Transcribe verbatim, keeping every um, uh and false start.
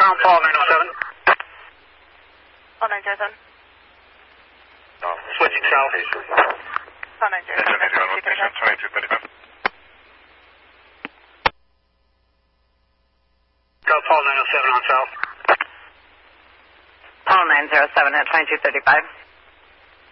Ground Paul nine oh seven. Paul nine zero seven. Uh, switching south. Paul nine zero seven. twenty-two thirty-five. Ground Paul nine oh seven on south. Paul nine zero seven at twenty-two thirty-five.